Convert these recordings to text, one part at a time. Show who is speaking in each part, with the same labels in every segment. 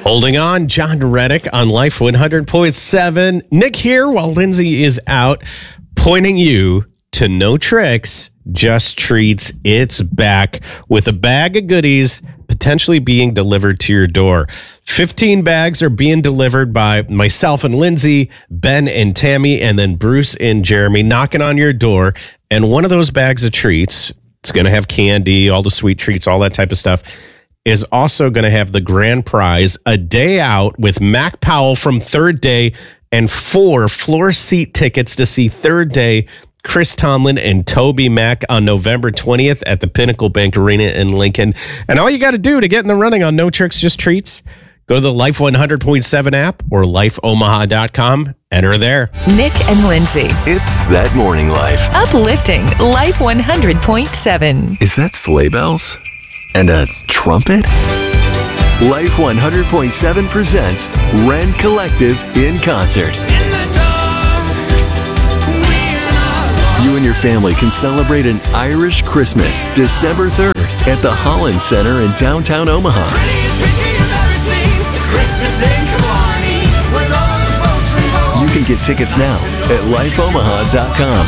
Speaker 1: Holding on, John Reddick on Life 100.7. Nick here while Lindsay is out, pointing you to No Tricks, Just Treats. It's back with a bag of goodies potentially being delivered to your door. 15 bags are being delivered by myself and Lindsay, Ben and Tammy, and then Bruce and Jeremy knocking on your door. And one of those bags of treats, it's going to have candy, all the sweet treats, all that type of stuff, is also going to have the grand prize, a day out with Mac Powell from Third Day and 4 floor seat tickets to see Third Day, Chris Tomlin and Toby Mac on November 20th at the Pinnacle Bank Arena in Lincoln. And all you got to do to get in the running on No Tricks, Just Treats, go to the Life 100.7 app or lifeomaha.com. Enter there.
Speaker 2: Nick and Lindsay.
Speaker 3: It's That Morning Life.
Speaker 2: Uplifting Life 100.7.
Speaker 3: Is that sleigh bells? And a trumpet? Life 100.7 presents Ren Collective in concert. You and your family can celebrate an Irish Christmas December 3rd at the Holland Center in downtown Omaha. You can get tickets now at lifeomaha.com.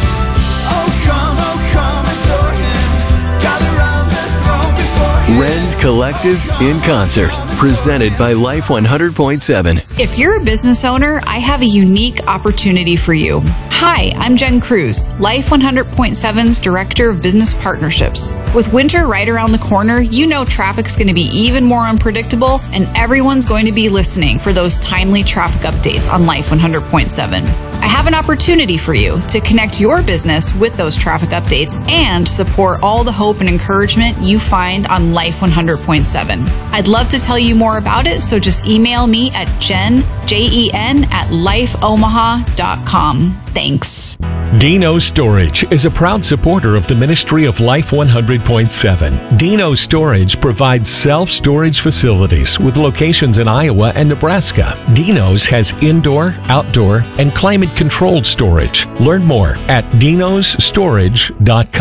Speaker 3: Rend Collective in concert, presented by Life 100.7.
Speaker 4: If you're a business owner, I have a unique opportunity for you. Hi, I'm Jen Cruz, Life 100.7's Director of Business Partnerships. With winter right around the corner, you know traffic's going to be even more unpredictable, and everyone's going to be listening for those timely traffic updates on Life 100.7. I have an opportunity for you to connect your business with those traffic updates and support all the hope and encouragement you find on Life 100.7. I'd love to tell you more about it, so just email me at jen, Jen, at lifeomaha.com. Thanks.
Speaker 5: Dino Storage is a proud supporter of the Ministry of Life 100.7. Dino Storage provides self-storage facilities with locations in Iowa and Nebraska. Dino's has indoor, outdoor, and climate-controlled storage. Learn more at dinostorage.com.